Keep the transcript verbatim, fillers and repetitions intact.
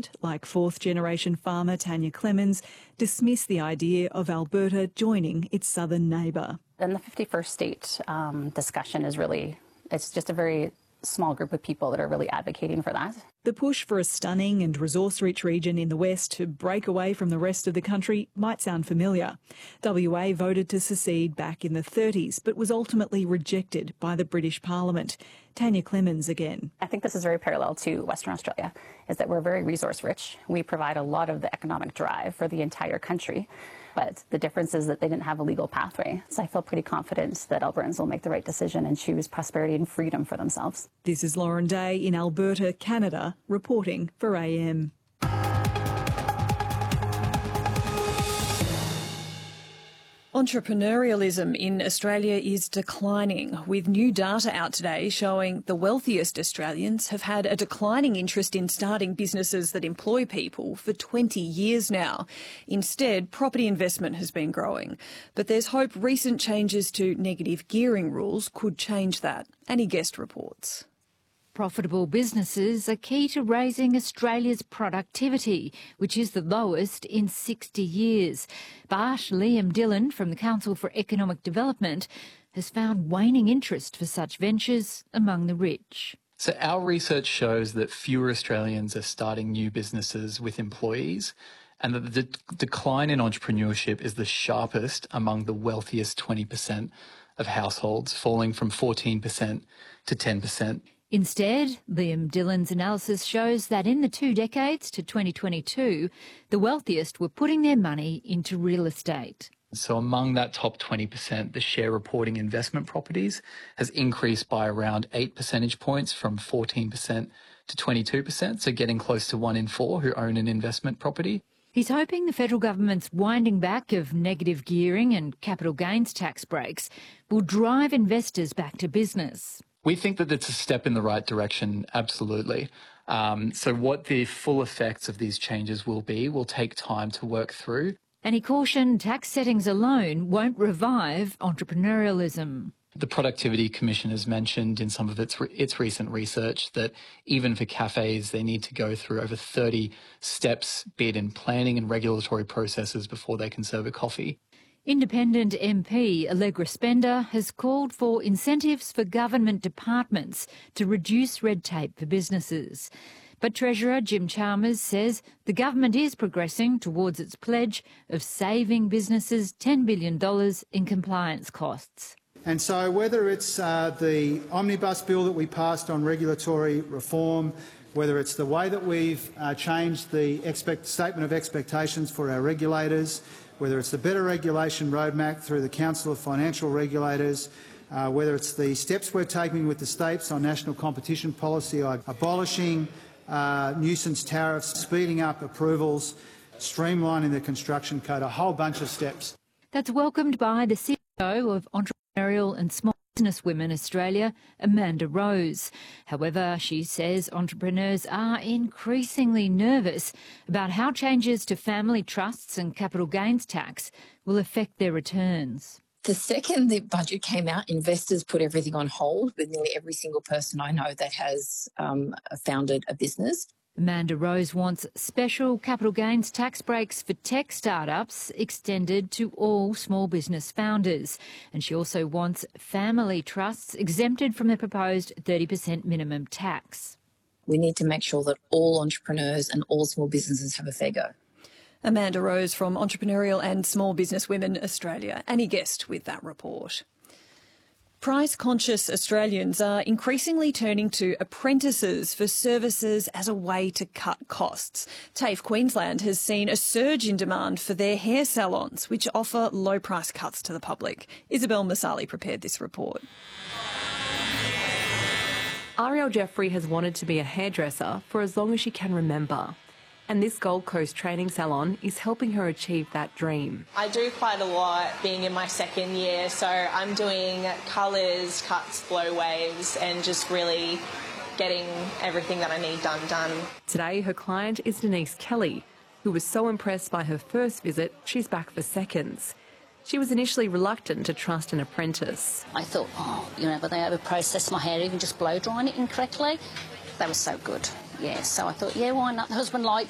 like fourth-generation farmer Tanya Clemens, dismiss the idea of Alberta joining its southern neighbour. And the fifty-first state um, discussion is really, it's just a very small group of people that are really advocating for that. The push for a stunning and resource-rich region in the west to break away from the rest of the country might sound familiar. W A voted to secede back in the thirties, but was ultimately rejected by the British Parliament. Tanya Clemens again. I think this is very parallel to Western Australia, is that we're very resource-rich. We provide a lot of the economic drive for the entire country. But the difference is that they didn't have a legal pathway. So I feel pretty confident that Albertans will make the right decision and choose prosperity and freedom for themselves. This is Lauren Day in Alberta, Canada, reporting for A M. Entrepreneurialism in Australia is declining, with new data out today showing the wealthiest Australians have had a declining interest in starting businesses that employ people for twenty years now. Instead, property investment has been growing. But there's hope recent changes to negative gearing rules could change that. Annie Guest reports. Profitable businesses are key to raising Australia's productivity, which is the lowest in sixty years. But Liam Dillon from the Council for Economic Development has found waning interest for such ventures among the rich. So our research shows that fewer Australians are starting new businesses with employees, and that the de- decline in entrepreneurship is the sharpest among the wealthiest twenty percent of households, falling from fourteen percent to ten percent. Instead, Liam Dillon's analysis shows that in the two decades to twenty twenty-two, the wealthiest were putting their money into real estate. So among that top twenty percent, the share reporting investment properties has increased by around eight percentage points from fourteen percent to twenty-two percent, so getting close to one in four who own an investment property. He's hoping the federal government's winding back of negative gearing and capital gains tax breaks will drive investors back to business. We think that it's a step in the right direction, absolutely. Um, so what the full effects of these changes will be will take time to work through. And he cautioned tax settings alone won't revive entrepreneurialism. The Productivity Commission has mentioned in some of its re- its recent research that even for cafes, they need to go through over thirty steps, be it in planning and regulatory processes before they can serve a coffee. Independent M P Allegra Spender has called for incentives for government departments to reduce red tape for businesses. But Treasurer Jim Chalmers says the government is progressing towards its pledge of saving businesses ten billion dollars in compliance costs. And so whether it's uh, the omnibus bill that we passed on regulatory reform, whether it's the way that we've uh, changed the expect statement of expectations for our regulators, whether it's the Better Regulation Roadmap through the Council of Financial Regulators, uh, whether it's the steps we're taking with the states on national competition policy, like abolishing uh, nuisance tariffs, speeding up approvals, streamlining the construction code, a whole bunch of steps. That's welcomed by the C E O of Entrepreneurial and Small Business Women Australia, Amanda Rose. However, she says entrepreneurs are increasingly nervous about how changes to family trusts and capital gains tax will affect their returns. The second the budget came out, investors put everything on hold with nearly every single person I know that has um, founded a business. Amanda Rose wants special capital gains tax breaks for tech startups extended to all small business founders. And she also wants family trusts exempted from the proposed thirty percent minimum tax. We need to make sure that all entrepreneurs and all small businesses have a fair go. Amanda Rose from Entrepreneurial and Small Business Women Australia. Annie Guest with that report. Price-conscious Australians are increasingly turning to apprentices for services as a way to cut costs. TAFE Queensland has seen a surge in demand for their hair salons, which offer low-price cuts to the public. Isabel Masali prepared this report. Ariel Jeffrey has wanted to be a hairdresser for as long as she can remember. And this Gold Coast training salon is helping her achieve that dream. I do quite a lot being in my second year, so I'm doing colours, cuts, blow waves, and just really getting everything that I need done done. Today, her client is Denise Kelly, who was so impressed by her first visit, she's back for seconds. She was initially reluctant to trust an apprentice. I thought, oh, you know, but they ever process my hair, even just blow drying it incorrectly? They were so good. Yeah, so I thought, yeah, why not? The husband liked